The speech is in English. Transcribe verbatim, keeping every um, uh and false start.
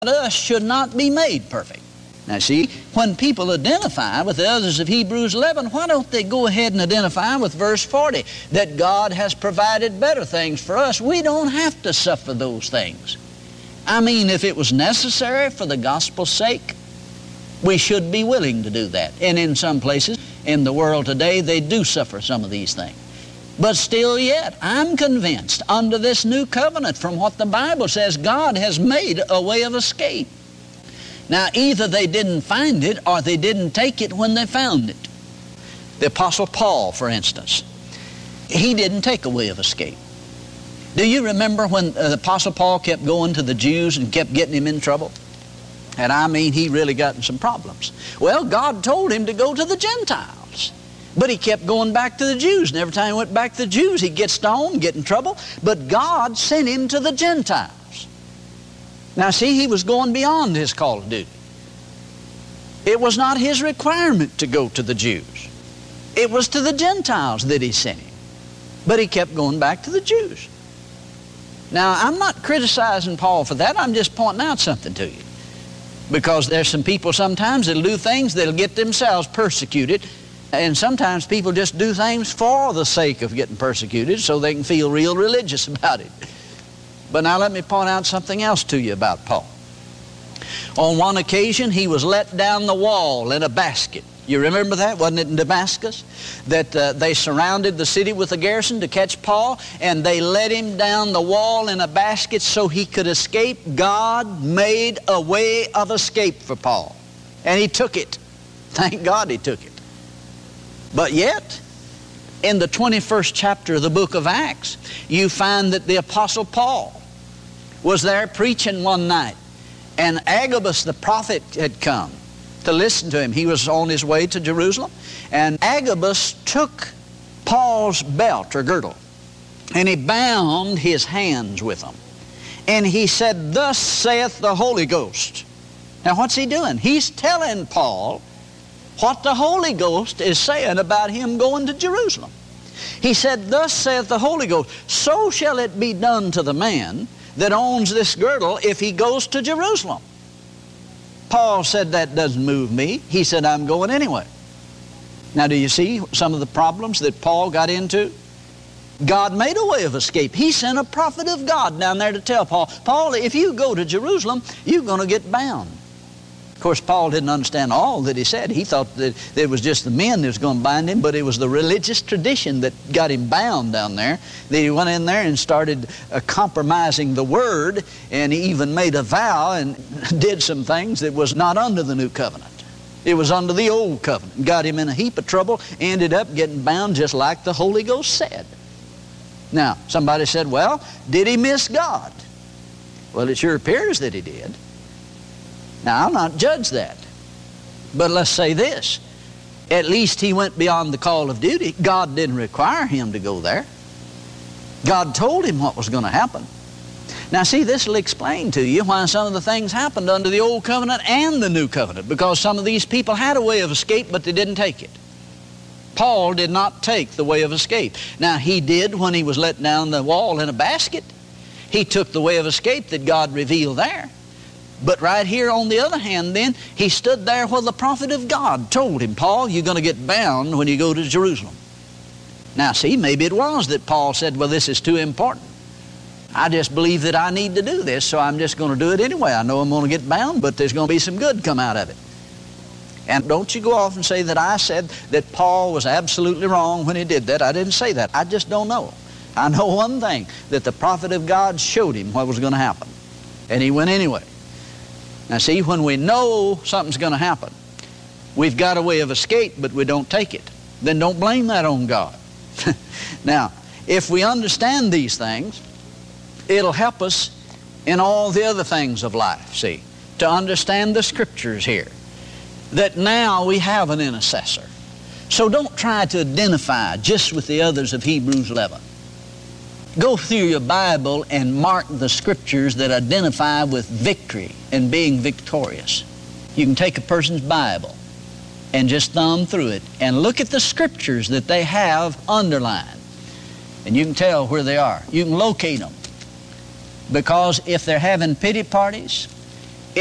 us should not be made perfect. Now see, when people identify with the others of Hebrews eleven, why don't they go ahead and identify with verse forty, that God has provided better things for us? We don't have to suffer those things. I mean, if it was necessary for the gospel's sake, we should be willing to do that. And in some places in the world today, they do suffer some of these things. But still yet, I'm convinced under this new covenant, from what the Bible says, God has made a way of escape. Now, either they didn't find it or they didn't take it when they found it. The Apostle Paul, for instance, he didn't take a way of escape. Do you remember when the Apostle Paul kept going to the Jews and kept getting him in trouble? And I mean, he really got in some problems. Well, God told him to go to the Gentiles. But he kept going back to the Jews, and every time he went back to the Jews, he'd get stoned, get in trouble. But God sent him to the Gentiles. Now see, he was going beyond his call of duty. It was not his requirement to go to the Jews. It was to the Gentiles that he sent him. But he kept going back to the Jews. Now, I'm not criticizing Paul for that. I'm just pointing out something to you. Because there's some people sometimes that'll do things that'll get themselves persecuted. And sometimes people just do things for the sake of getting persecuted so they can feel real religious about it. But now let me point out something else to you about Paul. On one occasion, he was let down the wall in a basket. You remember that? Wasn't it in Damascus? That uh, they surrounded the city with a garrison to catch Paul, and they let him down the wall in a basket so he could escape. God made a way of escape for Paul, and he took it. Thank God he took it. But yet, in the twenty-first chapter of the book of Acts, you find that the Apostle Paul was there preaching one night, and Agabus the prophet had come to listen to him. He was on his way to Jerusalem, and Agabus took Paul's belt or girdle, and he bound his hands with them. And he said, "Thus saith the Holy Ghost." Now what's he doing? He's telling Paul what the Holy Ghost is saying about him going to Jerusalem. He said, "Thus saith the Holy Ghost, so shall it be done to the man that owns this girdle if he goes to Jerusalem." Paul said, "That doesn't move me." He said, "I'm going anyway." Now do you see some of the problems that Paul got into? God made a way of escape. He sent a prophet of God down there to tell Paul, "Paul, if you go to Jerusalem, you're going to get bound." Of course, Paul didn't understand all that he said. He thought that it was just the men that was going to bind him, but it was the religious tradition that got him bound down there. That he went in there and started uh, compromising the word, and he even made a vow and did some things that was not under the new covenant. It was under the old covenant. Got him in a heap of trouble, ended up getting bound just like the Holy Ghost said. Now, somebody said, "Well, did he miss God?" Well, it sure appears that he did. Now, I'll not judge that. But let's say this. At least he went beyond the call of duty. God didn't require him to go there. God told him what was going to happen. Now, see, this will explain to you why some of the things happened under the Old Covenant and the New Covenant, because some of these people had a way of escape, but they didn't take it. Paul did not take the way of escape. Now, he did when he was let down the wall in a basket. He took the way of escape that God revealed there. But right here, on the other hand, then, he stood there where the prophet of God told him, "Paul, you're going to get bound when you go to Jerusalem." Now, see, maybe it was that Paul said, "Well, this is too important. I just believe that I need to do this, so I'm just going to do it anyway. I know I'm going to get bound, but there's going to be some good come out of it." And don't you go off and say that I said that Paul was absolutely wrong when he did that. I didn't say that. I just don't know. I know one thing, that the prophet of God showed him what was going to happen, and he went anyway. Now see, when we know something's going to happen, we've got a way of escape, but we don't take it, then don't blame that on God. Now, if we understand these things, it'll help us in all the other things of life, see, to understand the Scriptures here, that now we have an intercessor. So don't try to identify just with the others of Hebrews eleven. Go through your Bible and mark the Scriptures that identify with victory and being victorious. You can take a person's Bible and just thumb through it and look at the Scriptures that they have underlined. And you can tell where they are. You can locate them. Because if they're having pity parties,